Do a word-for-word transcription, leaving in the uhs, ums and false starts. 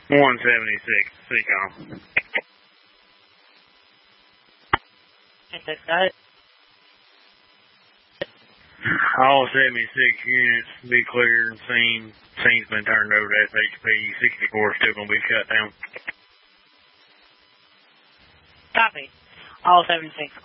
one seventy-six, C-com. seventy-six, got it. All seventy-six units be clear. Scene. Scene's been turned over to S H P. sixty-four still going to be shut down. Copy. All seventy-six